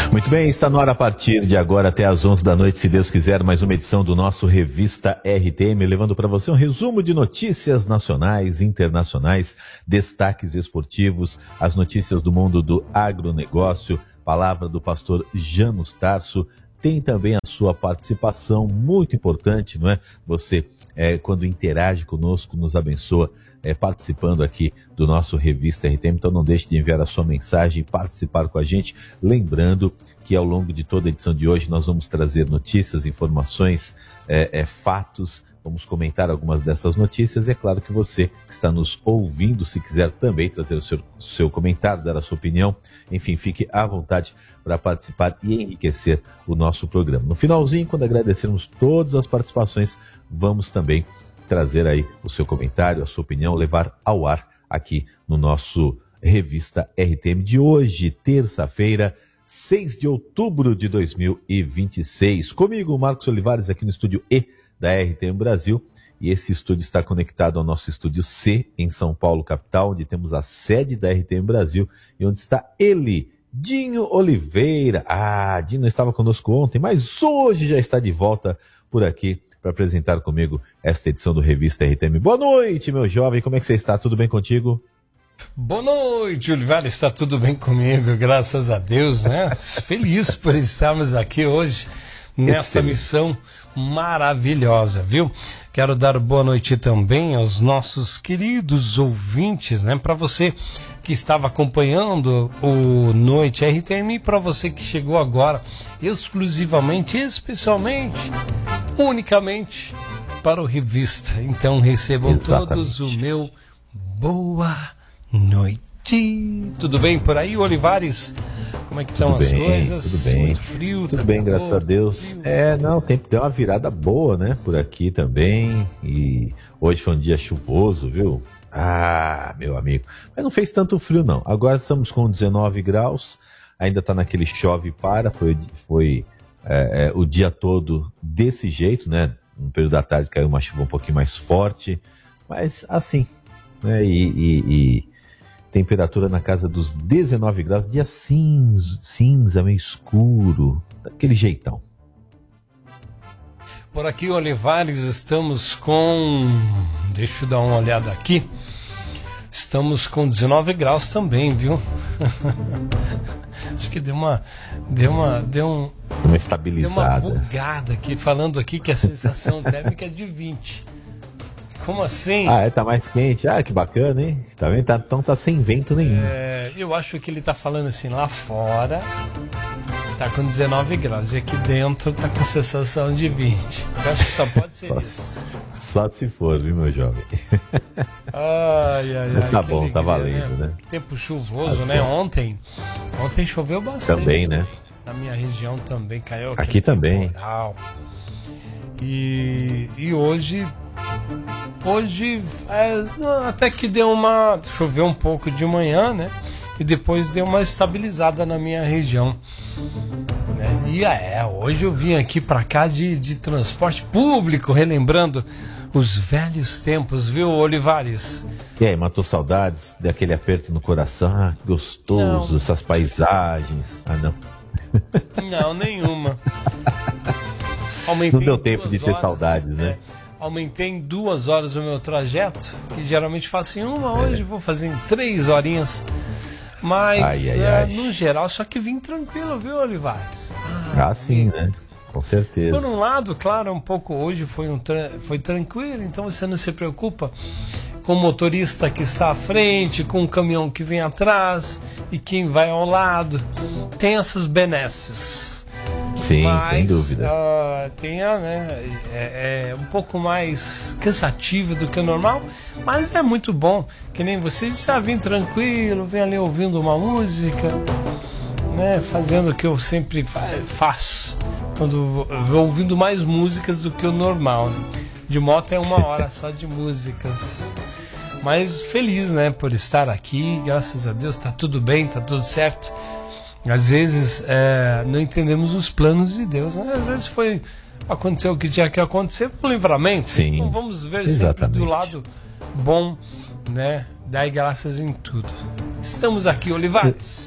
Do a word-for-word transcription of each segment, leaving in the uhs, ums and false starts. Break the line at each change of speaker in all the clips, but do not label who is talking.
Muito bem, está no ar a partir de agora até às onze da noite, se Deus quiser, mais uma edição do nosso Revista R T M, levando para você um resumo de notícias nacionais, internacionais, destaques esportivos, as notícias do mundo do agronegócio, palavra do pastor Janus Tarso. Tem também a sua participação, muito importante, não é? Você, é, quando interage conosco, nos abençoa, é, participando aqui do nosso Revista R T M. Então não deixe de enviar a sua mensagem e participar com a gente. Lembrando que ao longo de toda a edição de hoje nós vamos trazer notícias, informações, é, é, fatos. Vamos comentar algumas dessas notícias e é claro que você que está nos ouvindo, se quiser também trazer o seu, seu comentário, dar a sua opinião, enfim, fique à vontade para participar e enriquecer o nosso programa. No finalzinho, quando agradecermos todas as participações, vamos também trazer aí o seu comentário, a sua opinião, levar ao ar aqui no nosso Revista R T M de hoje, terça-feira, seis de outubro de dois mil e vinte e seis. Comigo, Marcos Olivares, aqui no estúdio E da R T M Brasil, e esse estúdio está conectado ao nosso estúdio C, em São Paulo, capital, onde temos a sede da R T M Brasil, e onde está ele, Dinho Oliveira. Ah, Dinho não estava conosco ontem, mas hoje já está de volta por aqui para apresentar comigo esta edição do Revista R T M. Boa noite, meu jovem, como é que você está? Tudo bem contigo?
Boa noite, Olivares, está tudo bem comigo, graças a Deus, né? Feliz por estarmos aqui hoje nessa Excelente. Missão maravilhosa, viu? Quero dar boa noite também aos nossos queridos ouvintes, né? Para você que estava acompanhando o Noite R T M e para você que chegou agora exclusivamente, especialmente, unicamente para o Revista. Então recebam Exatamente. Todos o meu boa noite. Tudo bem por aí, Olivares? Como é que estão as coisas?
Tudo bem,
muito frio,
tudo
tá
bem,
calor,
graças a Deus.
frio.
É, não, o tempo deu uma virada boa, né, por aqui também, e hoje foi um dia chuvoso, viu? Ah, meu amigo, mas não fez tanto frio não, agora estamos com dezenove graus, ainda tá naquele chove e para, foi, foi é, é, o dia todo desse jeito, né, no período da tarde caiu uma chuva um pouquinho mais forte, mas assim, né, e... e, e temperatura na casa dos dezenove graus, dia cinza, cinza, meio escuro, daquele jeitão.
Por aqui, Olivares, estamos com... Deixa eu dar uma olhada aqui. Estamos com dezenove graus também, viu? Acho que deu uma... Deu uma... Deu um,
uma estabilizada.
Deu uma bugada aqui, falando aqui que a sensação térmica é de vinte. Como assim?
Ah, é, tá mais quente. Ah, que bacana, hein? Tá vendo? Tá, então tá sem vento nenhum.
É, eu acho que ele tá falando assim, lá fora tá com dezenove graus e aqui dentro tá com sensação de vinte. Eu acho que só pode ser
só,
isso.
Só se for, viu, meu jovem?
Ai, ai, ai.
Tá bom,
alegria,
tá valendo, né?
né? Tempo chuvoso,
tá
né?
certo.
Ontem, ontem choveu bastante.
Também, né?
Na minha região também caiu.
Aqui também.
Temporal. E, e hoje... Hoje é, até que deu uma... Choveu um pouco de manhã, né? E depois deu uma estabilizada na minha região. Né? E é, hoje eu vim aqui para cá de, de transporte público, relembrando os velhos tempos, viu, Olivares?
E aí, matou saudades daquele aperto no coração? Ah, que gostoso,
não.
Essas paisagens. Ah, não.
Não, nenhuma. Aumentei
não deu tempo de ter
horas,
saudades, né?
É. Aumentei em duas horas o meu trajeto, que geralmente faço em uma, hoje é. Vou fazer em três horinhas. Mas,
ai, ai,
é,
ai.
no geral, só que vim tranquilo, viu, Olivares?
Ah, ah sim, né? Com certeza.
Por um lado, claro, um pouco hoje foi, um tra- foi tranquilo, então você não se preocupa com o motorista que está à frente, com o caminhão que vem atrás e quem vai ao lado. Tem essas benesses.
Sim,
mas,
sem dúvida.
Uh, tem, né, é, é um pouco mais cansativo do que o normal, mas é muito bom. Que nem você disse, ah, vem tranquilo, vem ali ouvindo uma música, né, fazendo o que eu sempre fa- faço, quando vou ouvindo mais músicas do que o normal. Né? De moto é uma hora só de músicas. Mas feliz, né, por estar aqui, graças a Deus, tá tudo bem, tá tudo certo. Às vezes é, não entendemos os planos de Deus, né? Às vezes foi aconteceu o que tinha que acontecer por livramento.
Sim,
então vamos ver
exatamente.
Sempre do lado bom, né? Dai graças em tudo. Estamos aqui, Olivares.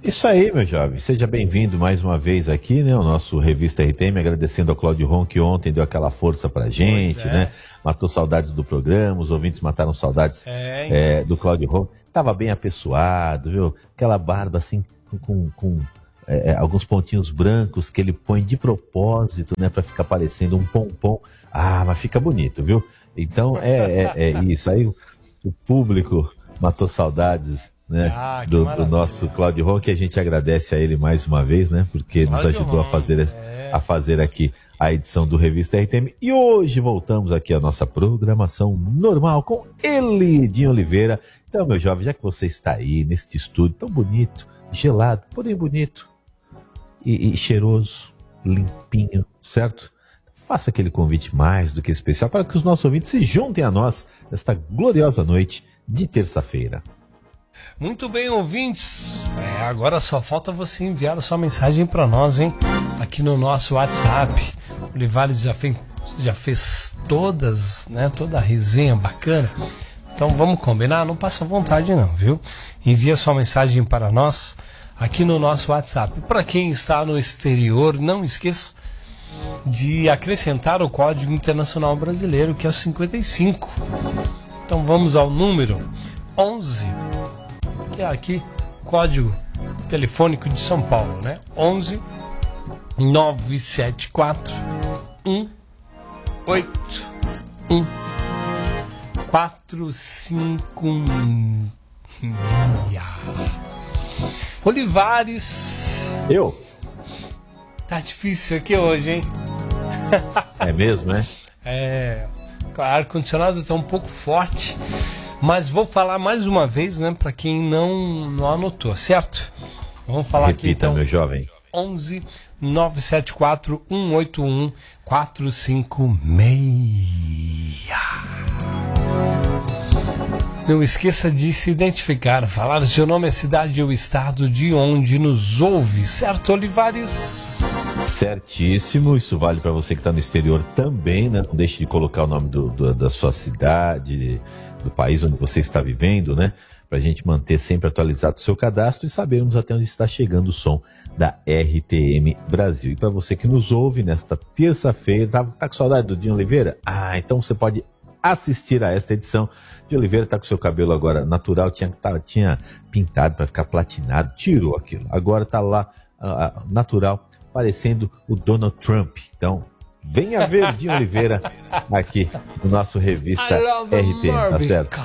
Isso aí, meu jovem. Seja bem-vindo mais uma vez aqui, né? O nosso Revista R T M, agradecendo ao Cláudio Ron, que ontem deu aquela força pra gente, é. né? Matou saudades do programa, os ouvintes mataram saudades é, então. é, do Cláudio Ron. Tava bem apessoado, viu? Aquela barba assim, com, com é, alguns pontinhos brancos que ele põe de propósito, né? Pra ficar parecendo um pompom. Ah, mas fica bonito, viu? Então, é, é, é isso. Aí o, o público matou saudades, né, ah, do, do nosso Cláudio Ron, que a gente agradece a ele mais uma vez, né, porque Cláudio nos ajudou Ron, a fazer, é. a fazer aqui a edição do Revista R T M. E hoje voltamos aqui à nossa programação normal com ele, Dinho Oliveira. Então, meu jovem, já que você está aí neste estúdio tão bonito, gelado, porém bonito e, e cheiroso, limpinho, certo? Faça aquele convite mais do que especial para que os nossos ouvintes se juntem a nós nesta gloriosa noite de terça-feira.
Muito bem, ouvintes. É, agora só falta você enviar a sua mensagem para nós, hein? Aqui no nosso WhatsApp. O Olivares já fez, já fez todas, né? Toda a resenha bacana. Então vamos combinar? Não passa vontade não, viu? Envia sua mensagem para nós aqui no nosso WhatsApp. Para quem está no exterior, não esqueça de acrescentar o Código Internacional Brasileiro, que é o cinquenta e cinco. Então vamos ao número onze, que é aqui, código telefônico de São Paulo, né? onze nove sete quatro um oito um quatro cinco seis. Olivares.
Eu?
Tá difícil aqui hoje, hein?
É mesmo, né?
É. O ar-condicionado tá um pouco forte. Mas vou falar mais uma vez, né, para quem não, não anotou, certo? Vamos falar
Repita,
aqui então.
Meu jovem.
onze nove sete quatro um oito um quatro cinco seis. Não esqueça de se identificar, falar seu nome, a cidade e o estado de onde nos ouve, certo, Olivares?
Certíssimo, isso vale para você que está no exterior também, né? Não deixe de colocar o nome do, do, da sua cidade, do país onde você está vivendo, né? Para a gente manter sempre atualizado o seu cadastro e sabermos até onde está chegando o som da R T M Brasil. E para você que nos ouve nesta terça-feira, tá, tá com saudade do Dinho Oliveira? Ah, então você pode assistir a esta edição. De Oliveira tá com seu cabelo agora natural, tinha, tá, tinha pintado para ficar platinado, tirou aquilo. Agora tá lá uh, natural, parecendo o Donald Trump. Então, venha ver Dinho Oliveira aqui no nosso Revista R T M, tá certo?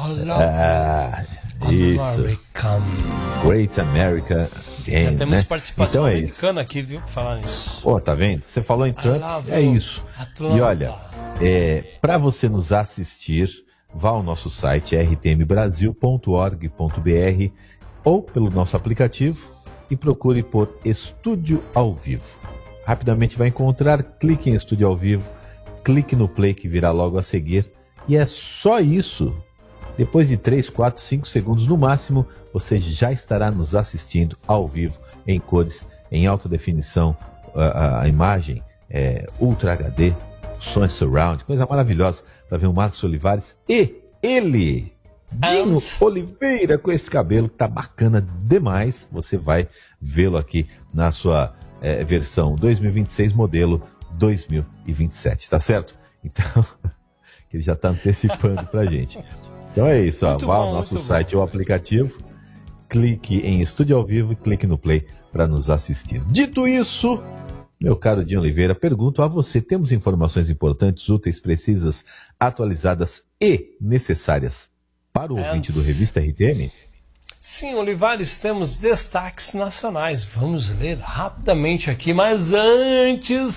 Ah, isso. Great America Game,
já temos
né?
participação
então é
americana aqui, viu? Pra falar nisso.
Pô, tá vendo? Você falou em Trump, é isso. E olha, é, para você nos assistir, vá ao nosso site r t m brasil ponto org ponto b r ou pelo nosso aplicativo e procure por Estúdio ao Vivo. Rapidamente vai encontrar, clique em Estúdio ao Vivo, clique no play que virá logo a seguir e é só isso. Depois de três, quatro, cinco segundos no máximo, você já estará nos assistindo ao vivo, em cores, em alta definição, a, a imagem é Ultra H D, som surround, coisa maravilhosa para ver o Marcos Olivares e ele, Dinho And... Oliveira, com esse cabelo que tá bacana demais. Você vai vê-lo aqui na sua é, versão dois mil e vinte e seis, modelo dois mil e vinte e sete, tá certo? Então, que ele já tá antecipando pra gente. Então é isso, ó, vá ao nosso site ou aplicativo, clique em Estúdio ao Vivo e clique no Play para nos assistir. Dito isso, meu caro Dinho Oliveira, pergunto a você, temos informações importantes, úteis, precisas, atualizadas e necessárias para o ouvinte do Revista R T M?
Sim, Olivares, temos destaques nacionais. Vamos ler rapidamente aqui, mas antes...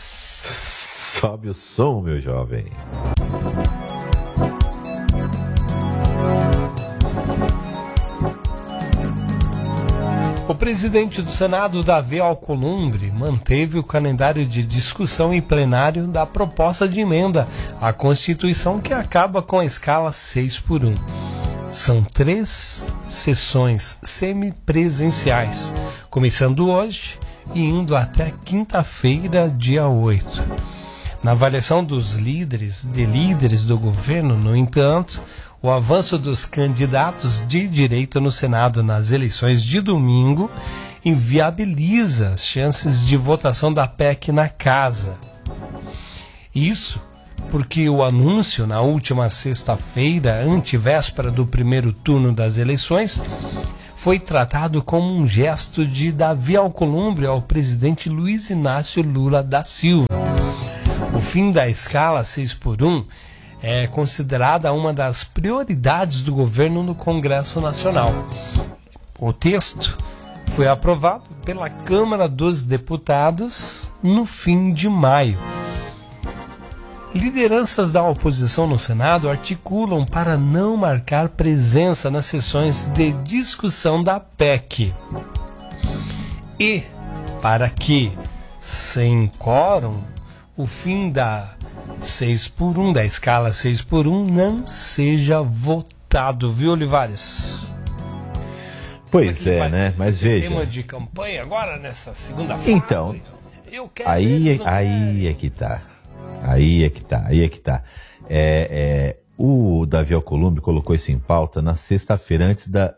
Sobe o som, meu jovem.
O presidente do Senado, Davi Alcolumbre, manteve o calendário de discussão em plenário da proposta de emenda à Constituição que acaba com a escala seis por um. São três sessões semipresenciais, começando hoje e indo até quinta-feira, dia oito. Na avaliação dos líderes, de líderes do governo, no entanto, O avanço dos candidatos de direita no Senado nas eleições de domingo inviabiliza as chances de votação da P E C na casa. Isso porque o anúncio na última sexta-feira, antevéspera do primeiro turno das eleições, foi tratado como um gesto de Davi Alcolumbre ao presidente Luiz Inácio Lula da Silva. O fim da escala seis por um é considerada uma das prioridades do governo no Congresso Nacional. O texto foi aprovado pela Câmara dos Deputados no fim de maio. Lideranças da oposição no Senado articulam para não marcar presença nas sessões de discussão da P E C. E, para que, sem quórum, o fim da seis por um, da escala seis por um, não seja votado, viu, Olivares?
Pois é, né? Mas veja.
Tema de campanha agora nessa segunda fase.
Então,
eu quero
aí, aí é que tá. Aí é que tá, aí é que tá. É, é, o Davi Alcolumbre colocou isso em pauta na sexta-feira, antes, da,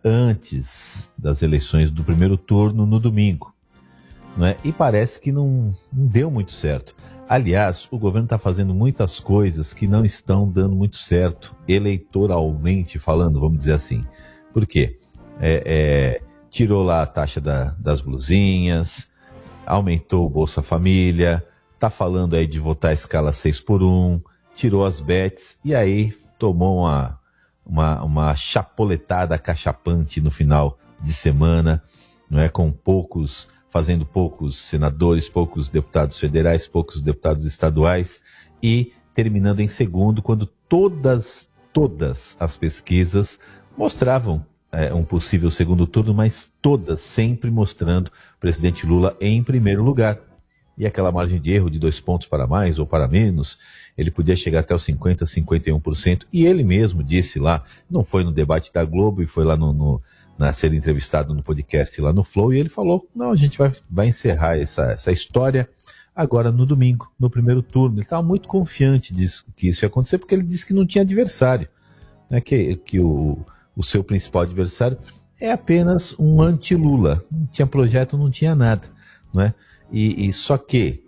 antes das eleições do primeiro turno, no domingo. Não é? E parece que não, não deu muito certo. Aliás, o governo está fazendo muitas coisas que não estão dando muito certo, eleitoralmente falando, vamos dizer assim. Por quê? É, é, tirou lá a taxa da, das blusinhas, aumentou o Bolsa Família, tá falando aí de votar a escala seis por um, tirou as bets e aí tomou uma, uma, uma chapoletada cachapante no final de semana, não é? Com poucos, fazendo poucos senadores, poucos deputados federais, poucos deputados estaduais e terminando em segundo, quando todas, todas as pesquisas mostravam é, um possível segundo turno, mas todas sempre mostrando o presidente Lula em primeiro lugar. E aquela margem de erro de dois pontos para mais ou para menos, ele podia chegar até os cinquenta por cento, cinquenta e um por cento. E ele mesmo disse lá, não foi no debate da Globo e foi lá no, no, na ser entrevistado no podcast lá no Flow, e ele falou, não, a gente vai, vai encerrar essa, essa história agora no domingo, no primeiro turno. Ele estava muito confiante disso, que isso ia acontecer, porque ele disse que não tinha adversário, né? que, que o, o seu principal adversário é apenas um anti-Lula. Não tinha projeto, não tinha nada, não é? E, e só que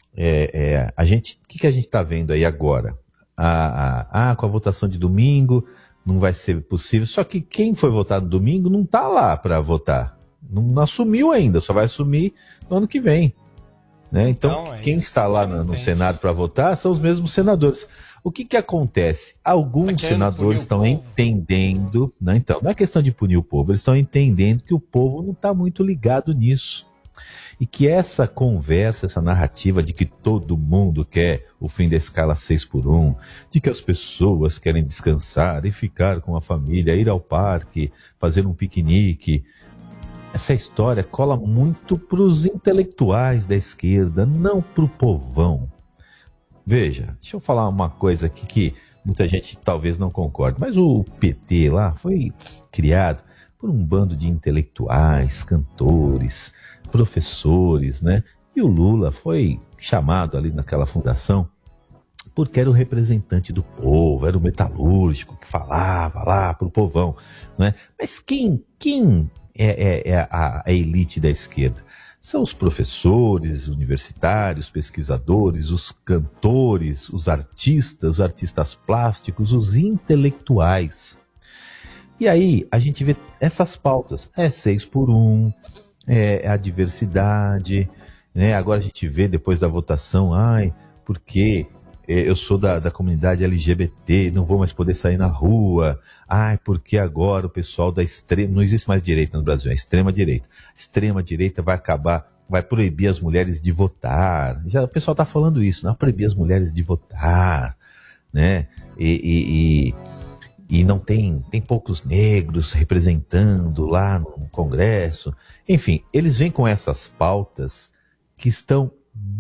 é, é, a gente, o que, que a gente está vendo aí agora? Ah, ah, ah, com a votação de domingo não vai ser possível. Só que quem foi votar no domingo não está lá para votar, não, não assumiu ainda, só vai assumir no ano que vem, né? Então, então é quem está lá no, no Senado para votar são os mesmos senadores. O que, que acontece? Alguns tá senadores estão entendendo, né? Então, não é questão de punir o povo, eles estão entendendo que o povo não está muito ligado nisso. E que essa conversa, essa narrativa de que todo mundo quer o fim da escala seis por um, de que as pessoas querem descansar e ficar com a família, ir ao parque, fazer um piquenique, essa história cola muito para os intelectuais da esquerda, não para o povão. Veja, deixa eu falar uma coisa aqui que muita gente talvez não concorde, mas o P T lá foi criado por um bando de intelectuais, cantores, professores, né? E o Lula foi chamado ali naquela fundação porque era o representante do povo, era o metalúrgico que falava lá pro povão, né? Mas quem, quem é, é, é a, a elite da esquerda? São os professores universitários, pesquisadores, os cantores, os artistas, os artistas plásticos, os intelectuais. E aí a gente vê essas pautas, é seis por um, é a diversidade, né? Agora a gente vê depois da votação, ai, porque eu sou da, da comunidade L G B T, não vou mais poder sair na rua, ai, porque agora o pessoal da extrema, não existe mais direita no Brasil, é extrema direita, extrema direita vai acabar, vai proibir as mulheres de votar, já o pessoal está falando isso, não proibir as mulheres de votar, né? E, e, e, e não tem, tem poucos negros representando lá no Congresso. Enfim, eles vêm com essas pautas que estão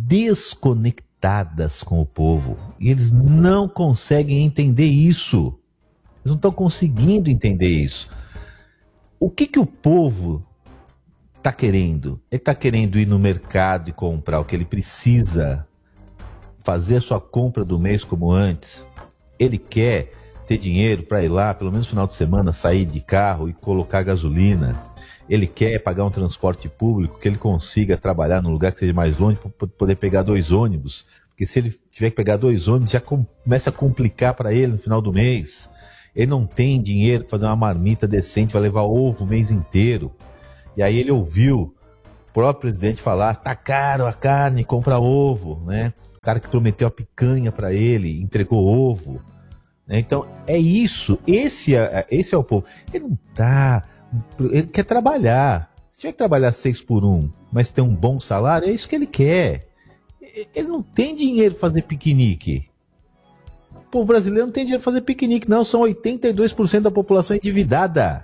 desconectadas com o povo. E eles não conseguem entender isso. Eles não estão conseguindo entender isso. O que, que o povo está querendo? Ele está querendo ir no mercado e comprar o que ele precisa, fazer a sua compra do mês como antes. Ele quer ter dinheiro para ir lá, pelo menos no final de semana, sair de carro e colocar gasolina. Ele quer pagar um transporte público, que ele consiga trabalhar num lugar que seja mais longe para poder pegar dois ônibus. Porque se ele tiver que pegar dois ônibus, já começa a complicar para ele no final do mês. Ele não tem dinheiro para fazer uma marmita decente, vai levar ovo o mês inteiro. E aí ele ouviu o próprio presidente falar, tá caro a carne, compra ovo, né? O cara que prometeu a picanha para ele, entregou ovo. Né? Então, é isso, esse é, esse é o povo. Ele não tá, ele quer trabalhar. Se tiver que trabalhar seis por um, mas ter um bom salário, é isso que ele quer. Ele não tem dinheiro para fazer piquenique. O povo brasileiro não tem dinheiro para fazer piquenique, não. São oitenta e dois por cento da população endividada.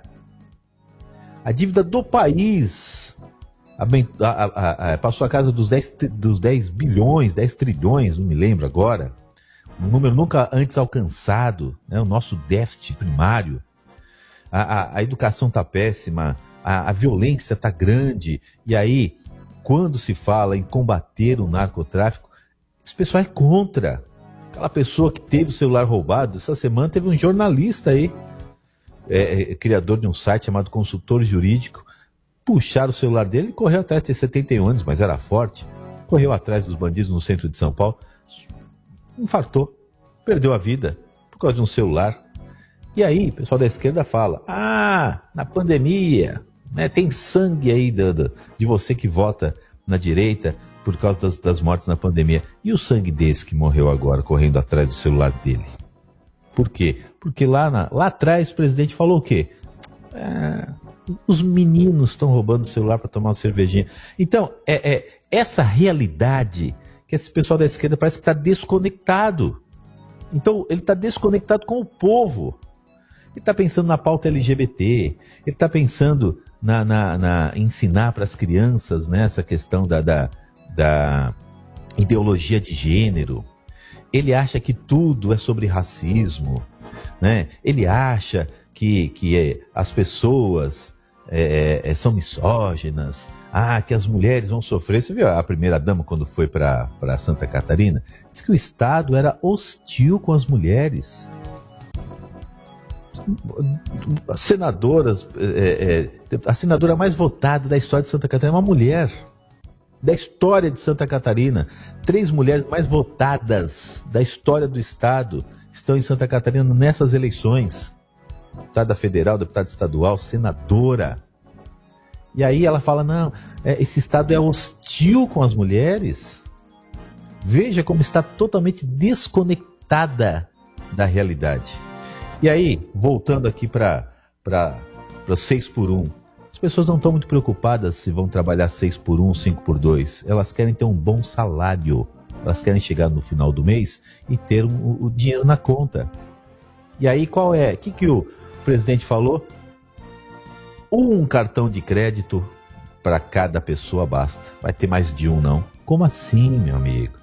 A dívida do país a, a, a, a, passou a casa dos dez, dos dez bilhões, dez trilhões, não me lembro agora. Um número nunca antes alcançado, né? O nosso déficit primário. A, a, a educação está péssima, a, a violência está grande. E aí, quando se fala em combater o narcotráfico, esse pessoal é contra. Aquela pessoa que teve o celular roubado, essa semana teve um jornalista aí, é, é, criador de um site chamado Consultor Jurídico, puxaram o celular dele e correu atrás, de setenta e um anos, mas era forte, correu atrás dos bandidos no centro de São Paulo, infartou, perdeu a vida por causa de um celular. E aí, o pessoal da esquerda fala, ah, na pandemia, né, tem sangue aí do, do, de você que vota na direita por causa das, das mortes na pandemia. E o sangue desse que morreu agora, correndo atrás do celular dele? Por quê? Porque lá, na, lá atrás o presidente falou o quê? É, os meninos estão roubando o celular para tomar uma cervejinha. Então, é, é essa realidade que esse pessoal da esquerda parece que está desconectado. Então, ele está desconectado com o povo. Ele está pensando na pauta L G B T, ele está pensando na, na, na ensinar para as crianças, né, essa questão da, da, da ideologia de gênero. Ele acha que tudo é sobre racismo, né? Ele acha que, que é, as pessoas é, é, são misóginas, ah, que as mulheres vão sofrer. Você viu a primeira-dama quando foi para Santa Catarina? Disse que o Estado era hostil com as mulheres. Senadoras, é, é, a senadora mais votada da história de Santa Catarina é uma mulher. Da história de Santa Catarina, três mulheres mais votadas da história do Estado estão em Santa Catarina nessas eleições. Deputada federal, deputada estadual, senadora. E aí ela fala, não, é, esse Estado é hostil com as mulheres. Veja como está totalmente desconectada da realidade. E aí, voltando aqui para o seis por um, as pessoas não estão muito preocupadas se vão trabalhar seis por um, cinco por dois. Elas querem ter um bom salário. Elas querem chegar no final do mês e ter um, o dinheiro na conta. E aí qual é? O que, que o presidente falou? Um cartão de crédito para cada pessoa basta. Vai ter mais de um, não. Como assim, meu amigo?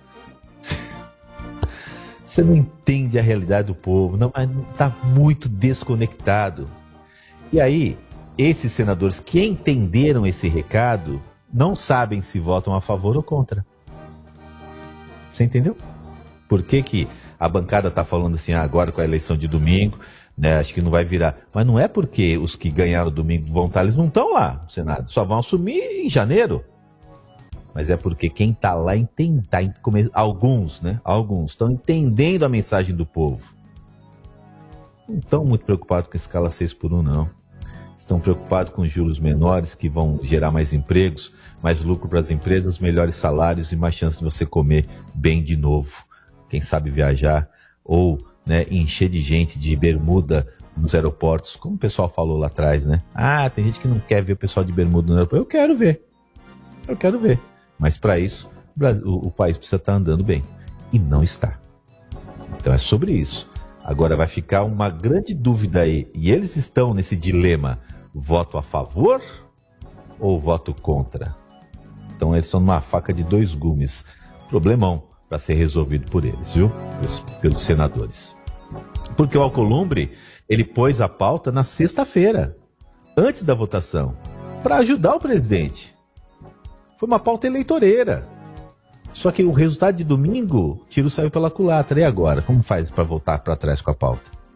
Você não entende a realidade do povo. Não, está muito desconectado. E aí, esses senadores que entenderam esse recado não sabem se votam a favor ou contra. Você entendeu? Por que que a bancada está falando assim, ah, agora com a eleição de domingo, né, acho que não vai virar. Mas não é porque os que ganharam domingo vão estar, eles não estão lá no Senado, só vão assumir em janeiro. Mas é porque quem está lá entende, tá, alguns, né, alguns estão entendendo a mensagem do povo. Não estão muito preocupados com a escala seis por um, não. Estão preocupados com juros menores que vão gerar mais empregos, mais lucro para as empresas, melhores salários e mais chance de você comer bem de novo. Quem sabe viajar ou, né, encher de gente de bermuda nos aeroportos, como o pessoal falou lá atrás, né? Ah, tem gente que não quer ver o pessoal de bermuda no aeroporto. Eu quero ver. Eu quero ver. Mas para isso, o, o país precisa estar andando bem. E não está. Então é sobre isso. Agora vai ficar uma grande dúvida aí. E eles estão nesse dilema. Voto a favor ou voto contra? Então eles estão numa faca de dois gumes. Problemão para ser resolvido por eles, viu? Pelos, pelos senadores. Porque o Alcolumbre, ele pôs a pauta na sexta-feira, antes da votação, para ajudar o presidente. Foi uma pauta eleitoreira. Só que o resultado de domingo, tiro saiu pela culatra. E agora? Como faz para voltar para trás com a pauta?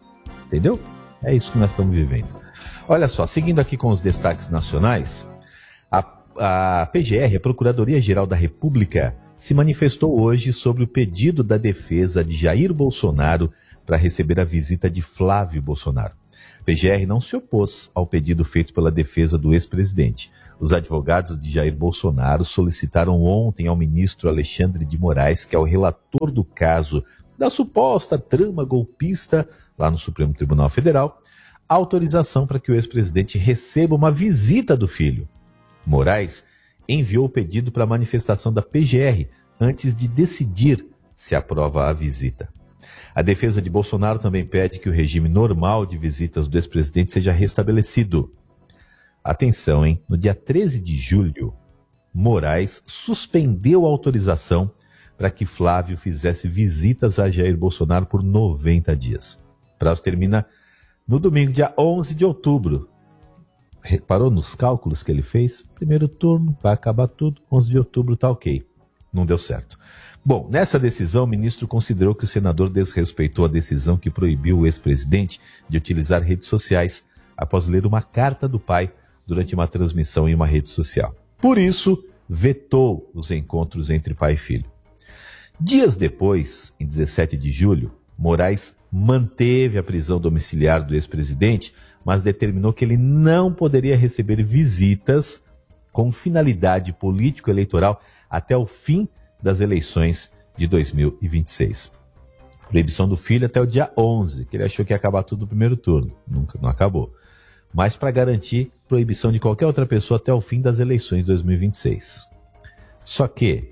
Entendeu? É isso que nós estamos vivendo. Olha só, seguindo aqui com os destaques nacionais, a, a P G R, a Procuradoria-Geral da República, se manifestou hoje sobre o pedido da defesa de Jair Bolsonaro para receber a visita de Flávio Bolsonaro. A P G R não se opôs ao pedido feito pela defesa do ex-presidente. Os advogados de Jair Bolsonaro solicitaram ontem ao ministro Alexandre de Moraes, que é o relator do caso da suposta trama golpista lá no Supremo Tribunal Federal, autorização para que o ex-presidente receba uma visita do filho. Moraes enviou o pedido para a manifestação da P G R antes de decidir se aprova a visita. A defesa de Bolsonaro também pede que o regime normal de visitas do ex-presidente seja restabelecido. Atenção, hein? No dia treze de julho, Moraes suspendeu a autorização para que Flávio fizesse visitas a Jair Bolsonaro por noventa dias. O prazo termina no domingo, dia onze de outubro. Reparou nos cálculos que ele fez? Primeiro turno, vai acabar tudo, onze de outubro tá ok. Não deu certo. Bom, nessa decisão, o ministro considerou que o senador desrespeitou a decisão que proibiu o ex-presidente de utilizar redes sociais após ler uma carta do pai durante uma transmissão em uma rede social. Por isso, vetou os encontros entre pai e filho. Dias depois, em dezessete de julho, Moraes manteve a prisão domiciliar do ex-presidente, mas determinou que ele não poderia receber visitas com finalidade político-eleitoral até o fim das eleições de dois mil e vinte e seis. Proibição do filho até o dia onze, que ele achou que ia acabar tudo no primeiro turno. Nunca, não acabou. Mas para garantir proibição de qualquer outra pessoa até o fim das eleições de dois mil e vinte e seis. Só que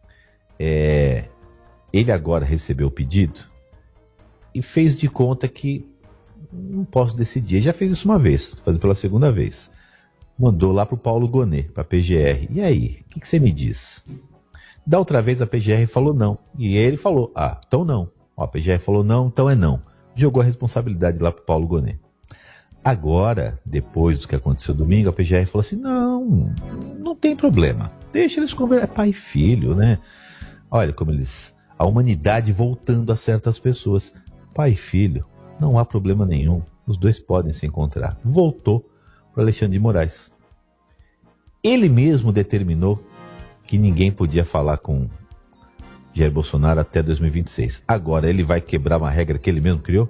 é, ele agora recebeu o pedido e fez de conta que não posso decidir. Ele já fez isso uma vez, fazendo pela segunda vez. Mandou lá para o Paulo Gonet, para a P G R. E aí, o que, que você me diz? Da outra vez a P G R falou não. E ele falou, ah, então não. Ó, a P G R falou não, então é não. Jogou a responsabilidade lá para o Paulo Gonet. Agora, depois do que aconteceu domingo, a P G R falou assim, não, não tem problema. Deixa eles conversar, é pai e filho, né? Olha como eles... A humanidade voltando a certas pessoas. Pai e filho, não há problema nenhum. Os dois podem se encontrar. Voltou para Alexandre de Moraes. Ele mesmo determinou que ninguém podia falar com Jair Bolsonaro até dois mil e vinte e seis. Agora, ele vai quebrar uma regra que ele mesmo criou?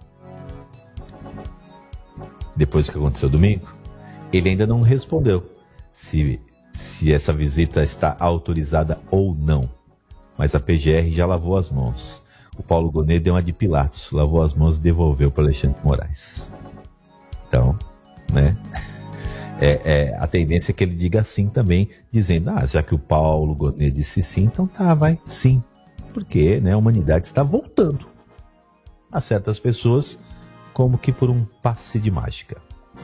Depois do que aconteceu domingo? Ele ainda não respondeu se, se essa visita está autorizada ou não. Mas a P G R já lavou as mãos. O Paulo Gonet deu uma de Pilatos, lavou as mãos e devolveu para Alexandre de Moraes. Então, né? É, é, a tendência é que ele diga sim também, dizendo, ah, já que o Paulo Gonet disse sim, então tá, vai, sim. Porque, né, a humanidade está voltando a certas pessoas como que por um passe de mágica.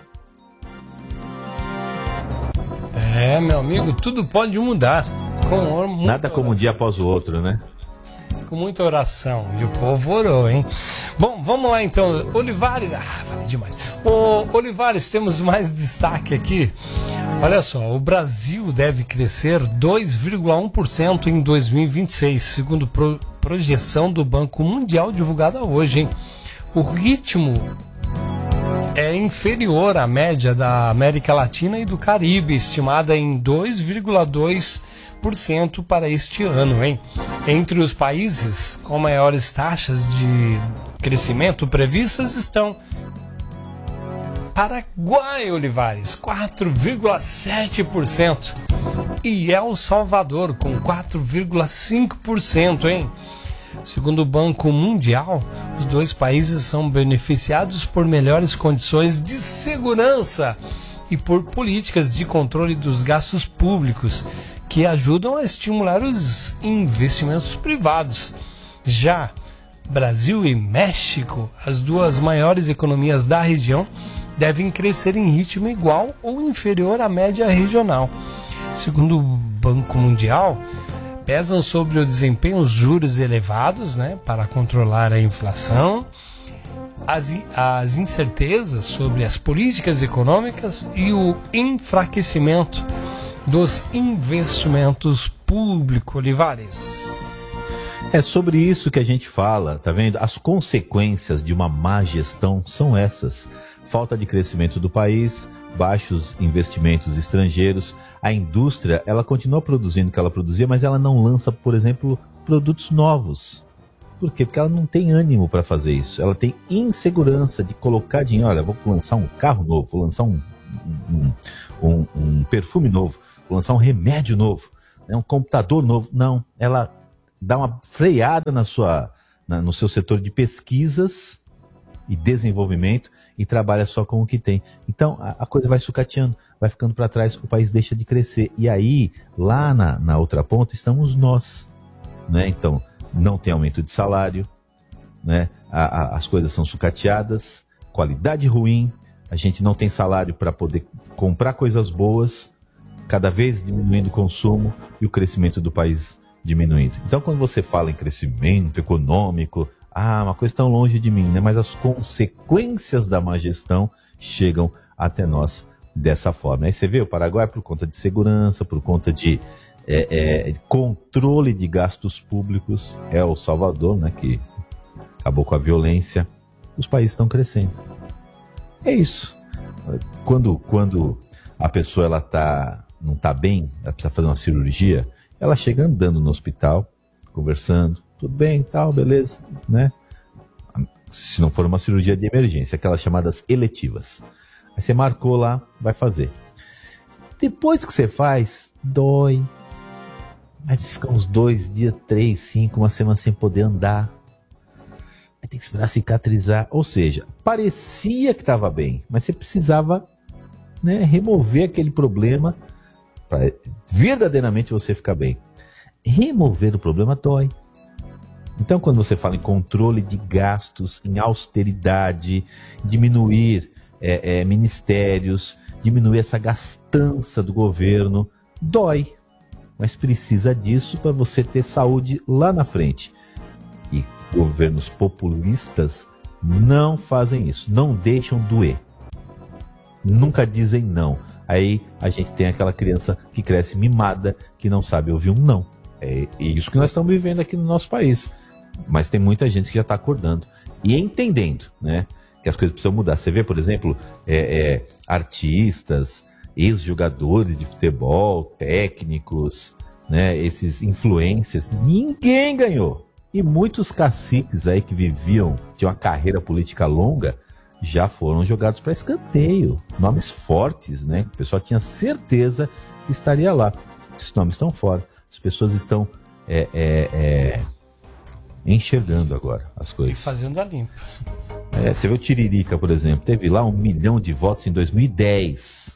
É, meu amigo, tudo pode mudar. Com
Nada como um dia após o outro, né?
Com muita oração. E o povo orou, hein? Bom, vamos lá então. Olivares. Ah, falei demais. Ô, Olivares, temos mais destaque aqui. Olha só, o Brasil deve crescer dois vírgula um por cento em dois mil e vinte e seis, segundo pro, projeção do Banco Mundial divulgada hoje, hein? O ritmo é inferior à média da América Latina e do Caribe, estimada em dois vírgula dois por cento para este ano, hein? Entre os países com maiores taxas de crescimento previstas estão Paraguai, Olivares, quatro vírgula sete por cento, e El Salvador com quatro vírgula cinco por cento, hein? Segundo o Banco Mundial, os dois países são beneficiados por melhores condições de segurança e por políticas de controle dos gastos públicos, que ajudam a estimular os investimentos privados. Já Brasil e México, as duas maiores economias da região, devem crescer em ritmo igual ou inferior à média regional. Segundo o Banco Mundial, pesam sobre o desempenho os juros elevados, né, para controlar a inflação, as, as incertezas sobre as políticas econômicas e o enfraquecimento dos investimentos públicos, Olivares.
É sobre isso que a gente fala, tá vendo? As consequências de uma má gestão são essas. Falta de crescimento do país, baixos investimentos estrangeiros. A indústria, ela continua produzindo o que ela produzia, mas ela não lança, por exemplo, produtos novos. Por quê? Porque ela não tem ânimo para fazer isso. Ela tem insegurança de colocar dinheiro. Olha, vou lançar um carro novo, vou lançar um, um, um, um perfume novo, vou lançar um remédio novo, né, um computador novo. Não, ela dá uma freada na sua, na, no seu setor de pesquisas e desenvolvimento e trabalha só com o que tem. Então a, a coisa vai sucateando, vai ficando para trás, o país deixa de crescer. E aí, lá na, na outra ponta, estamos nós, né? Então, não tem aumento de salário, né? A, a, as coisas são sucateadas, qualidade ruim, a gente não tem salário para poder comprar coisas boas, cada vez diminuindo o consumo e o crescimento do país diminuindo. Então, quando você fala em crescimento econômico, ah, uma coisa tão longe de mim, né? Mas as consequências da má gestão chegam até nós dessa forma. Aí você vê, o Paraguai, por conta de segurança, por conta de é, é, controle de gastos públicos, é o Salvador, né, que acabou com a violência. Os países estão crescendo. É isso. Quando, quando a pessoa ela tá, não está bem, ela precisa fazer uma cirurgia, ela chega andando no hospital, conversando, tudo bem, tal, beleza, né? Se não for uma cirurgia de emergência, aquelas chamadas eletivas. Aí você marcou lá, vai fazer. Depois que você faz, dói. Aí você fica uns dois dias, três, cinco, uma semana sem poder andar. Aí tem que esperar cicatrizar. Ou seja, parecia que estava bem, mas você precisava, né, remover aquele problema para verdadeiramente você ficar bem. Remover o problema dói. Então, quando você fala em controle de gastos, em austeridade, diminuir é, é, ministérios, diminuir essa gastança do governo, dói. Mas precisa disso para você ter saúde lá na frente. E governos populistas não fazem isso, não deixam doer. Nunca dizem não. Aí a gente tem aquela criança que cresce mimada, que não sabe ouvir um não. É isso que nós estamos vivendo aqui no nosso país. Mas tem muita gente que já está acordando e entendendo, né, que as coisas precisam mudar. Você vê, por exemplo, é, é, artistas, ex-jogadores de futebol, técnicos, né, esses influencers, ninguém ganhou. E muitos caciques aí que viviam, tinham uma carreira política longa, já foram jogados para escanteio. Nomes fortes, né? O pessoal tinha certeza que estaria lá. Esses nomes estão fora. As pessoas estão é, é, é, enxergando agora as coisas.
E fazendo a limpa.
É, você vê o Tiririca, por exemplo, teve lá um milhão de votos em dois mil e dez.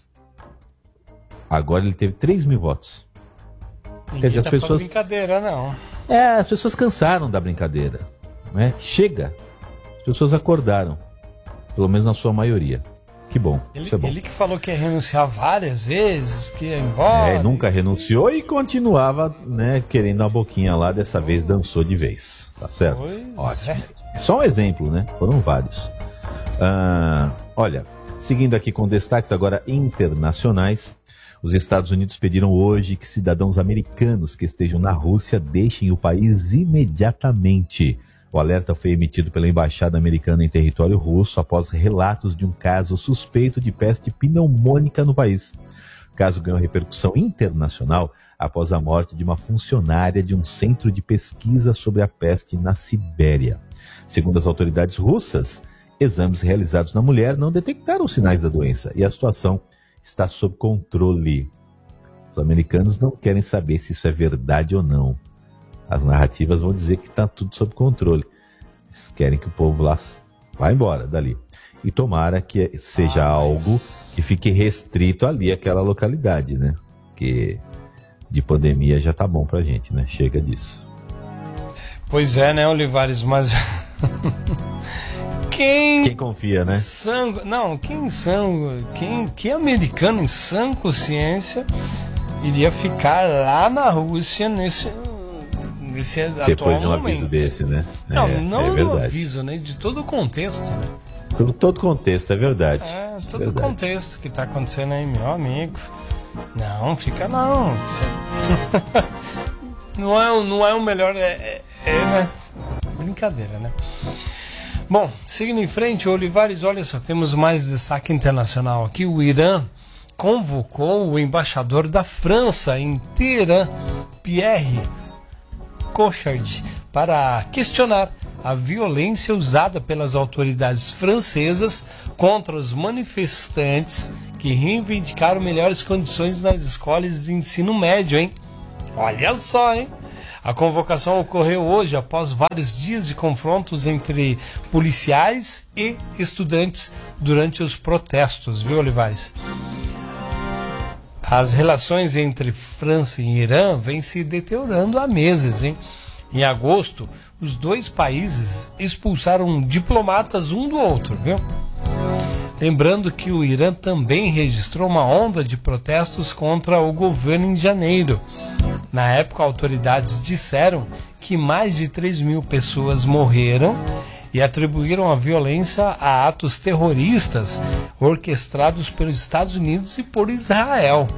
Agora ele teve três mil votos.
Ninguém
Quer dizer,
tá
as pessoas...
brincadeira, não.
É, as pessoas cansaram da brincadeira, né? Chega. As pessoas acordaram. Pelo menos na sua maioria. Que bom,
Ele,
isso é bom.
ele que falou que ia renunciar várias vezes, que ia embora.
É, nunca renunciou e continuava, né, querendo a boquinha lá, dessa vez dançou de vez. Tá certo?
Pois
Ótimo.
é.
Só um exemplo, né? Foram vários. Ah, olha, seguindo aqui com destaques agora internacionais, os Estados Unidos pediram hoje que cidadãos americanos que estejam na Rússia deixem o país imediatamente. O alerta foi emitido pela Embaixada Americana em território russo após relatos de um caso suspeito de peste pneumônica no país. O caso ganhou repercussão internacional após a morte de uma funcionária de um centro de pesquisa sobre a peste na Sibéria. Segundo as autoridades russas, exames realizados na mulher não detectaram sinais da doença e a situação está sob controle. Os americanos não querem saber se isso é verdade ou não. As narrativas vão dizer que está tudo sob controle. Eles querem que o povo lá vá embora dali. E tomara que seja ah, algo mas... que fique restrito ali, aquela localidade, né? Porque de pandemia já tá bom pra gente, né? Chega disso.
Pois é, né, Olivares? Mas... Quem...
Quem confia, né?
Sangue... Não, quem sangue... Quem... Que americano em sã consciência iria ficar lá na Rússia nesse...
Depois de um aviso desse, né?
Não,
é,
não
é
do aviso, né? De todo o contexto, né?
Todo, todo contexto, é verdade.
É, todo
verdade.
o contexto que tá acontecendo aí, meu amigo. Não, fica não. Você... não, é, não é o melhor. É, É, né? Brincadeira, né? Bom, seguindo em frente, Olivares, olha só, temos mais destaque internacional aqui. O Irã convocou o embaixador da França em Teherã, Pierre Cochard, para questionar a violência usada pelas autoridades francesas contra os manifestantes que reivindicaram melhores condições nas escolas de ensino médio, hein? Olha só, hein? A convocação ocorreu hoje após vários dias de confrontos entre policiais e estudantes durante os protestos, viu, Olivares? As relações entre França e Irã vêm se deteriorando há meses, hein? Em agosto, os dois países expulsaram diplomatas um do outro, viu? Lembrando que o Irã também registrou uma onda de protestos contra o governo em janeiro. Na época, autoridades disseram que mais de três mil pessoas morreram e atribuíram a violência a atos terroristas orquestrados pelos Estados Unidos e por Israel.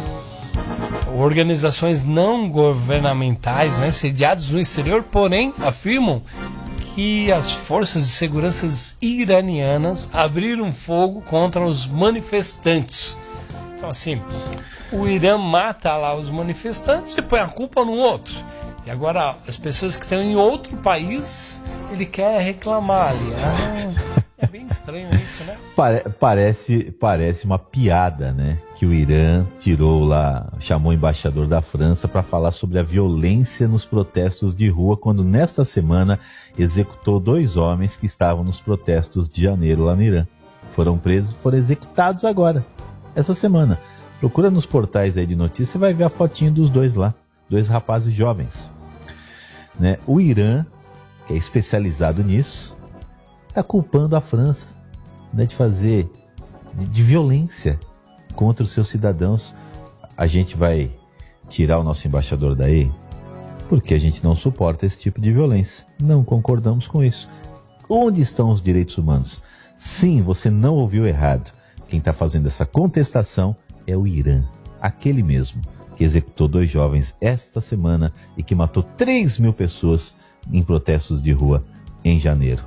Organizações não governamentais, né, sediadas no exterior, porém, afirmam que as forças de segurança iranianas abriram fogo contra os manifestantes. Então, assim, o Irã mata lá os manifestantes e põe a culpa no outro. E agora, as pessoas que estão em outro país, ele quer reclamar ali. Ah, é bem estranho isso, né?
Pare- parece, parece uma piada, né? Que o Irã tirou lá, chamou o embaixador da França para falar sobre a violência nos protestos de rua, quando nesta semana executou dois homens que estavam nos protestos de janeiro lá no Irã. Foram presos, foram executados agora, essa semana. Procura nos portais aí de notícia e vai ver a fotinha dos dois lá, dois rapazes jovens. Né? O Irã, que é especializado nisso, está culpando a França, né, de fazer, de, de violência contra os seus cidadãos. A gente vai tirar o nosso embaixador daí porque a gente não suporta esse tipo de violência. Não concordamos com isso. Onde estão os direitos humanos? Sim, você não ouviu errado. Quem está fazendo essa contestação é o Irã, aquele mesmo que executou dois jovens esta semana e que matou três mil pessoas em protestos de rua em janeiro.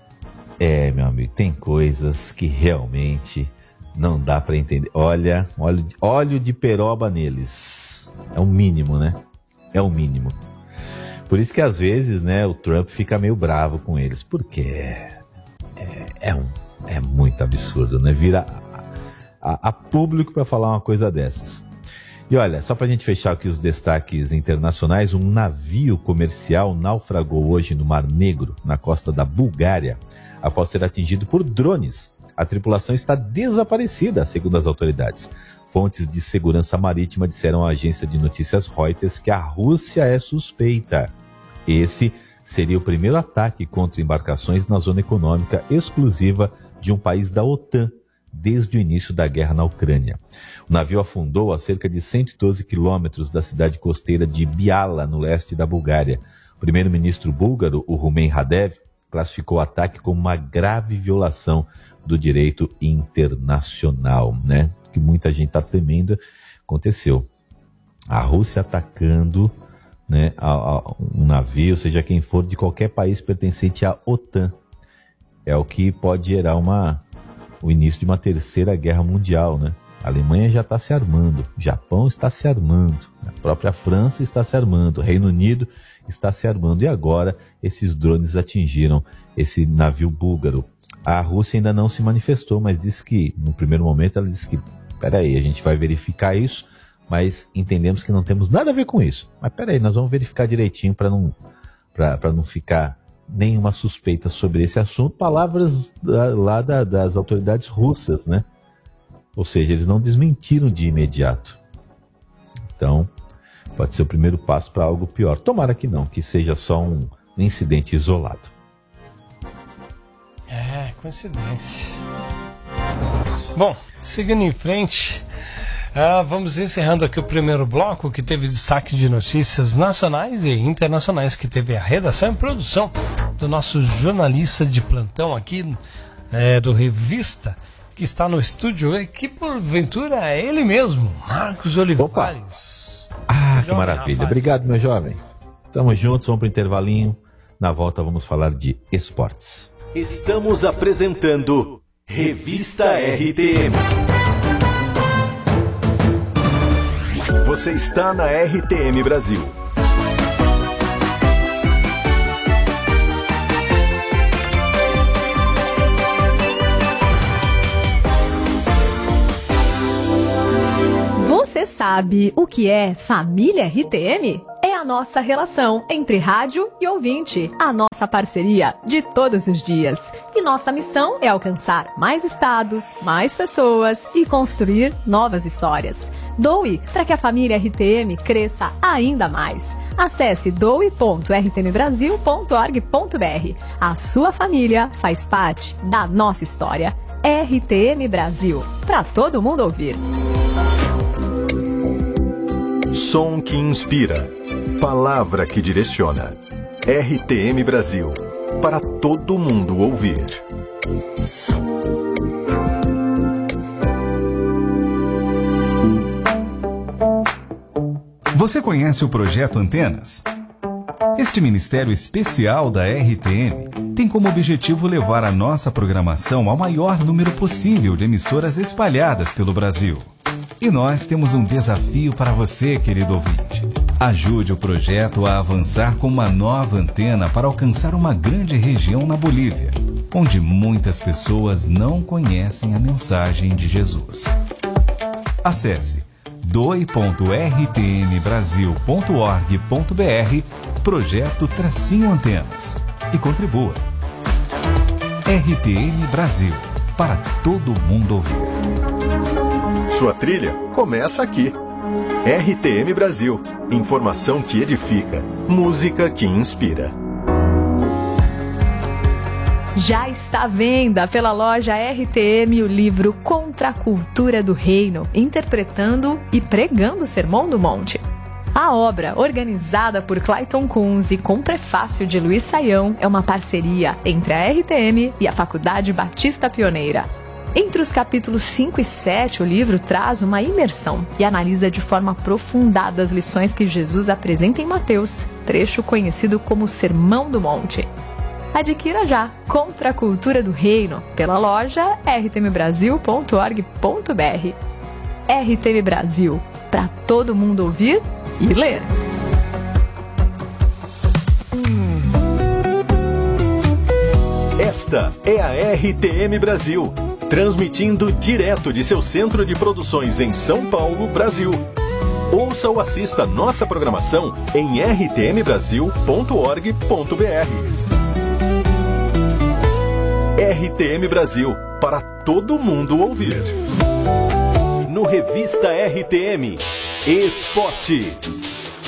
É, meu amigo, tem coisas que realmente não dá para entender. Olha, óleo de, óleo de peroba neles. É o mínimo, né? É o mínimo. Por isso que às vezes, né, o Trump fica meio bravo com eles. Porque é, é, um, é muito absurdo, né? Vira a, a, a público para falar uma coisa dessas. E olha, só para a gente fechar aqui os destaques internacionais, um navio comercial naufragou hoje no Mar Negro, na costa da Bulgária, após ser atingido por drones. A tripulação está desaparecida, segundo as autoridades. Fontes de segurança marítima disseram à agência de notícias Reuters que a Rússia é suspeita. Esse seria o primeiro ataque contra embarcações na zona econômica exclusiva de um país da OTAN, desde o início da guerra na Ucrânia. O navio afundou a cerca de cento e doze quilômetros da cidade costeira de Biala, no leste da Bulgária. O primeiro-ministro búlgaro, o Rumen Radev, classificou o ataque como uma grave violação do direito internacional, né? Que muita gente está temendo, aconteceu. A Rússia atacando, né, a, a, um navio, seja quem for, de qualquer país pertencente à OTAN. É o que pode gerar uma, o início de uma terceira guerra mundial, né? A Alemanha já está se armando, o Japão está se armando, a própria França está se armando, o Reino Unido está se armando. E agora esses drones atingiram esse navio búlgaro. A Rússia ainda não se manifestou, mas disse que, no primeiro momento, ela disse que, peraí, a gente vai verificar isso, mas entendemos que não temos nada a ver com isso. Mas peraí, nós vamos verificar direitinho para não, para não ficar nenhuma suspeita sobre esse assunto. Palavras da, lá da, das autoridades russas, né? Ou seja, eles não desmentiram de imediato. Então, pode ser o primeiro passo para algo pior. Tomara que não, que seja só um incidente isolado.
É, coincidência. Bom, seguindo em frente, uh, vamos encerrando aqui o primeiro bloco, que teve destaque de notícias nacionais e internacionais, que teve a redação e produção do nosso jornalista de plantão aqui, é, do Revista, que está no estúdio, e que porventura é ele mesmo, Marcos Olivares.
Opa. Ah, que maravilha. Rapaz. Obrigado, meu jovem. Tamo juntos, vamos pro intervalinho. Na volta vamos falar de esportes.
Estamos apresentando Revista R T M. Você está na R T M Brasil.
Você sabe o que é família R T M? É a nossa relação entre rádio e ouvinte, a nossa parceria de todos os dias. E nossa missão é alcançar mais estados, mais pessoas e construir novas histórias. Doe para que a família R T M cresça ainda mais. Acesse doe ponto r t m brasil ponto org ponto b r. A sua família faz parte da nossa história. R T M Brasil, para todo mundo ouvir.
Som que inspira, palavra que direciona. R T M Brasil, para todo mundo ouvir.
Você conhece o Projeto Antenas? Este ministério especial da R T M tem como objetivo levar a nossa programação ao maior número possível de emissoras espalhadas pelo Brasil. E nós temos um desafio para você, querido ouvinte. Ajude o projeto a avançar com uma nova antena para alcançar uma grande região na Bolívia, onde muitas pessoas não conhecem a mensagem de Jesus. Acesse doe ponto r t m brasil ponto org ponto b r, projeto Tracinho Antenas, e contribua. R T M Brasil, para todo mundo ouvir.
Sua trilha começa aqui. R T M Brasil, informação que edifica, música que inspira.
Já está à venda pela loja R T M o livro Contra a Cultura do Reino, interpretando e pregando o Sermão do Monte. A obra, organizada por Clayton Kunz e com prefácio de Luiz Saião, é uma parceria entre a R T M e a Faculdade Batista Pioneira. Entre os capítulos cinco e sete, o livro traz uma imersão e analisa de forma aprofundada as lições que Jesus apresenta em Mateus, trecho conhecido como Sermão do Monte. Adquira já Contra a Cultura do Reino pela loja r t m brasil ponto org ponto b r. R T M Brasil, para todo mundo ouvir e ler.
Esta é a R T M Brasil, transmitindo direto de seu centro de produções em São Paulo, Brasil. Ouça ou assista nossa programação em r t m brasil ponto org ponto b r. R T M Brasil, para todo mundo ouvir. No Revista R T M, Esportes.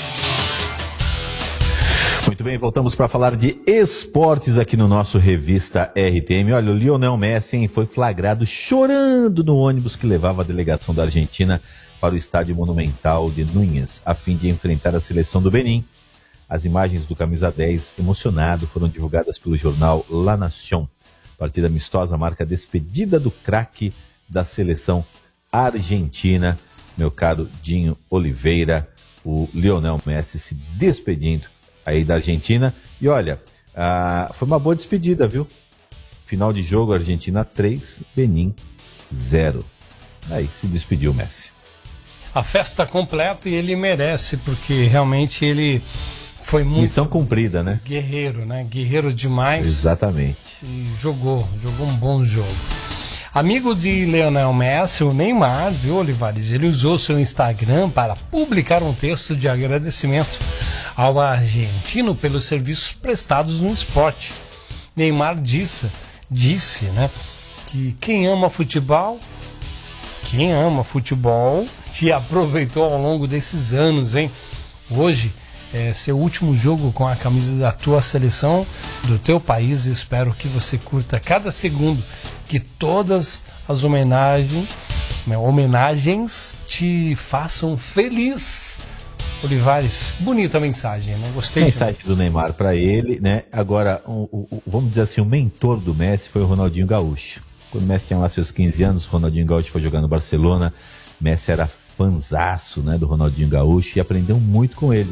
Muito bem, voltamos para falar de esportes aqui no nosso Revista R T M. Olha, o Lionel Messi, hein, foi flagrado chorando no ônibus que levava a delegação da Argentina para o Estádio Monumental de Núñez, a fim de enfrentar a seleção do Benin. As imagens do camisa dez emocionado foram divulgadas pelo jornal La Nación. Partida amistosa marca a despedida do craque da seleção argentina, meu caro Dinho Oliveira, o Lionel Messi se despedindo aí da Argentina. E olha, ah, foi uma boa despedida, viu? Final de jogo, Argentina três, Benin zero. Aí se despediu o Messi.
A festa completa, e ele merece, porque realmente ele foi muito...
Missão cumprida, né?
Guerreiro, né? Guerreiro demais.
Exatamente.
E jogou, jogou um bom jogo. Amigo de Lionel Messi, o Neymar, viu, Olivares? Ele usou seu Instagram para publicar um texto de agradecimento ao argentino pelos serviços prestados no esporte. Neymar disse, disse, né, que quem ama futebol, quem ama futebol, que aproveitou ao longo desses anos, hein? Hoje é seu último jogo com a camisa da tua seleção, do teu país. Espero que você curta cada segundo, que todas as homenagens, né, homenagens te façam feliz. Olivares, bonita mensagem, né? Gostei.
Mensagem do Neymar para ele, né? Agora, o, o, vamos dizer assim, o mentor do Messi foi o Ronaldinho Gaúcho. Quando o Messi tinha lá seus quinze anos, o Ronaldinho Gaúcho foi jogar no Barcelona. Messi era fanzaço, né, do Ronaldinho Gaúcho e aprendeu muito com ele.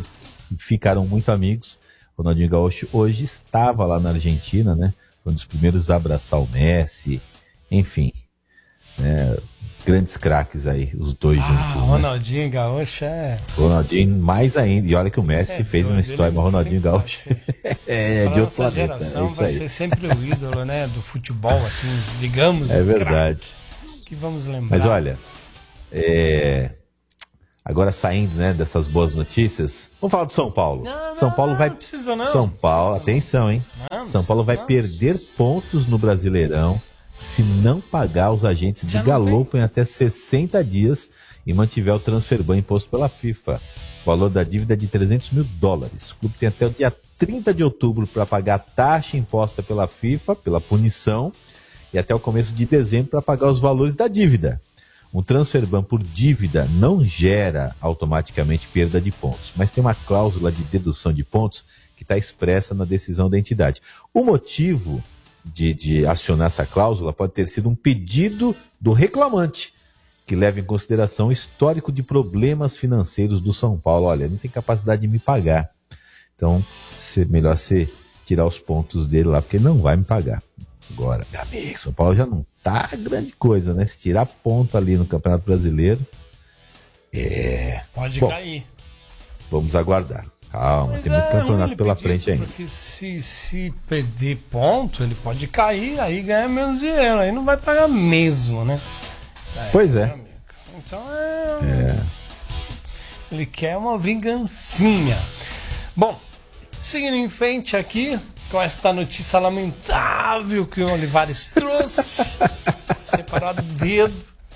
ficaram muito amigos. Ronaldinho Gaúcho hoje estava lá na Argentina, né? Foi um dos primeiros a abraçar o Messi, enfim, né? Grandes craques aí, os dois
ah,
juntos.
Ronaldinho
né?
Gaúcho é...
Ronaldinho mais ainda, e olha que o Messi é, fez doido, uma história, mas o Ronaldinho Gaúcho é de outro planeta.
Geração
é
vai ser sempre o ídolo, né, do futebol, assim, digamos.
É verdade.
Craque, que vamos lembrar.
Mas olha, é... agora saindo, né, dessas boas notícias, vamos falar do São Paulo.
Não,
São Paulo
não,
vai...
não precisa não.
São Paulo,
não
atenção, hein?
não,
São Paulo vai
não.
perder pontos no Brasileirão se não pagar os agentes de galopo em até sessenta dias e mantiver o transfer ban imposto pela FIFA. O valor da dívida é de trezentos mil dólares. O clube tem até o dia trinta de outubro para pagar a taxa imposta pela FIFA, pela punição, e até o começo de dezembro para pagar os valores da dívida. Um transfer ban por dívida não gera automaticamente perda de pontos, mas tem uma cláusula de dedução de pontos que está expressa na decisão da entidade. O motivo de, de acionar essa cláusula pode ter sido um pedido do reclamante, que leva em consideração o histórico de problemas financeiros do São Paulo. Olha, não tem capacidade de me pagar. Então, é melhor você tirar os pontos dele lá, porque ele não vai me pagar. Agora, meu amigo, São Paulo já não tá grande coisa, né? Se tirar ponto ali no Campeonato Brasileiro, é...
Pode
Bom,
cair.
Vamos aguardar. Calma,
Mas
tem muito
é
campeonato
ruim
pela
pedir
frente
isso,
ainda.
Porque se, se perder ponto, ele pode cair, aí ganha menos dinheiro, aí não vai pagar mesmo, né? Aí,
pois é.
Amigo. Então é...
é.
Ele quer uma vingancinha. Bom, seguindo em frente aqui, com esta notícia lamentável que o Olivares trouxe, separado o dedo.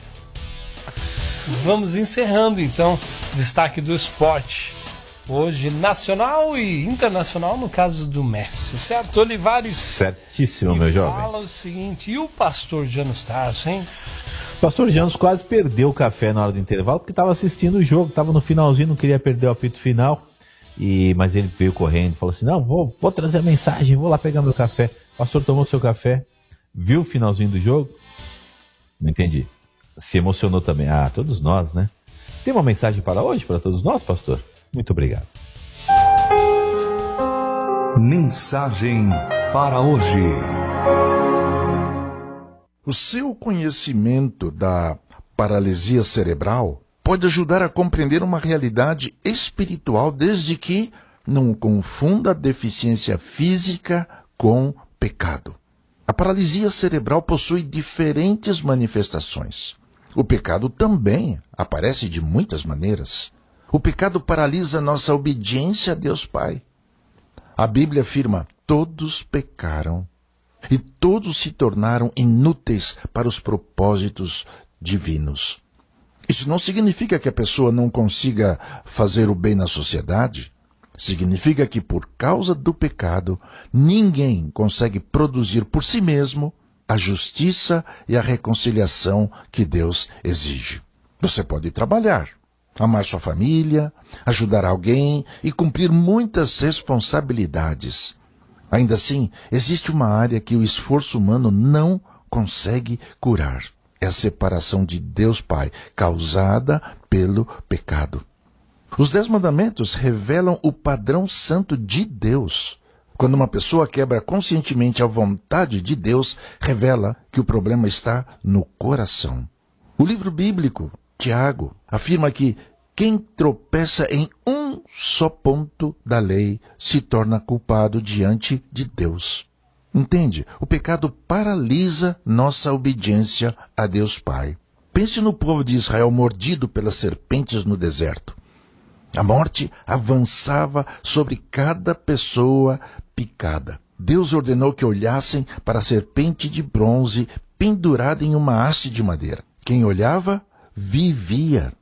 Vamos encerrando então destaque do esporte. Hoje nacional e internacional no caso do Messi, certo, Olivares?
Certíssimo, meu jovem.
Fala o seguinte, e o pastor Janus Tarso, hein?
O pastor Janus quase perdeu o café na hora do intervalo porque estava assistindo o jogo, estava no finalzinho, não queria perder o apito final, e, mas ele veio correndo e falou assim, não, vou, vou trazer a mensagem, vou lá pegar meu café. O pastor tomou seu café, viu o finalzinho do jogo? Não entendi. Se emocionou também. Ah, todos nós, né? Tem uma mensagem para hoje, para todos nós, pastor? Muito obrigado.
Mensagem para hoje.
O seu conhecimento da paralisia cerebral pode ajudar a compreender uma realidade espiritual desde que não confunda a deficiência física com pecado. A paralisia cerebral possui diferentes manifestações. O pecado também aparece de muitas maneiras. O pecado paralisa nossa obediência a Deus Pai. A Bíblia afirma, todos pecaram e todos se tornaram inúteis para os propósitos divinos. Isso não significa que a pessoa não consiga fazer o bem na sociedade. Significa que por causa do pecado, ninguém consegue produzir por si mesmo a justiça e a reconciliação que Deus exige. Você pode trabalhar, amar sua família, ajudar alguém e cumprir muitas responsabilidades. Ainda assim, existe uma área que o esforço humano não consegue curar. É a separação de Deus Pai, causada pelo pecado. Os Dez Mandamentos revelam o padrão santo de Deus. Quando uma pessoa quebra conscientemente a vontade de Deus, revela que o problema está no coração. O livro bíblico, Tiago, afirma que quem tropeça em um só ponto da lei se torna culpado diante de Deus. Entende? O pecado paralisa nossa obediência a Deus Pai. Pense no povo de Israel mordido pelas serpentes no deserto. A morte avançava sobre cada pessoa picada. Deus ordenou que olhassem para a serpente de bronze pendurada em uma haste de madeira. Quem olhava, vivia.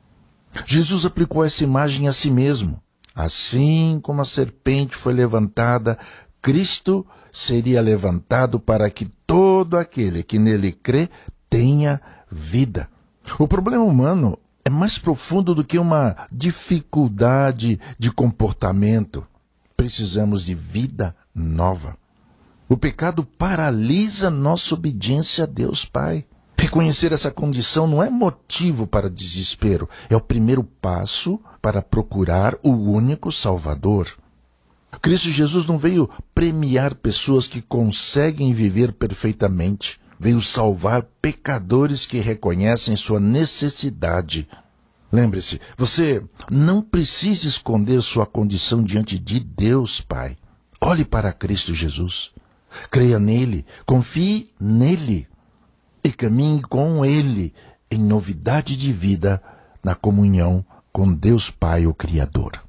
Jesus aplicou essa imagem a si mesmo. Assim como a serpente foi levantada, Cristo seria levantado para que todo aquele que nele crê tenha vida. O problema humano é mais profundo do que uma dificuldade de comportamento. Precisamos de vida nova. O pecado paralisa nossa obediência a Deus Pai. Reconhecer essa condição não é motivo para desespero, é o primeiro passo para procurar o único Salvador. Cristo Jesus não veio premiar pessoas que conseguem viver perfeitamente, veio salvar pecadores que reconhecem sua necessidade. Lembre-se, você não precisa esconder sua condição diante de Deus, Pai. Olhe para Cristo Jesus. Creia nele, confie nele e caminhe com ele em novidade de vida na comunhão com Deus Pai, o Criador.